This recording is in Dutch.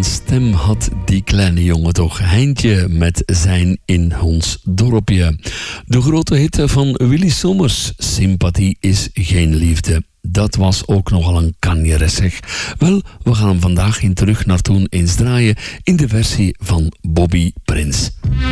een stem had die kleine jongen toch. Heintje met zijn In ons dorpje. De grote hit van Willy Sommers, Sympathie is geen liefde. Dat was ook nogal een kanjeres, zeg. Wel, we gaan hem vandaag in Terug naar Toen eens draaien in de versie van Bobby Prins.